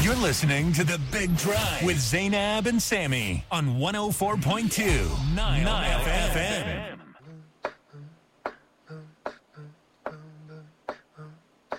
You're listening to The Big Drive with Zainab and Sammy on 104.2 9 FM.